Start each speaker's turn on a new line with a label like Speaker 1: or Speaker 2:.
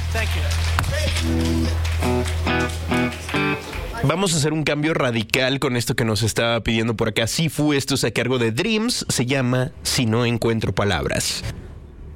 Speaker 1: Vamos a hacer un cambio radical con esto que nos estaba pidiendo por acá Sifu. Esto es a cargo de Dreams. Se llama Si no encuentro palabras.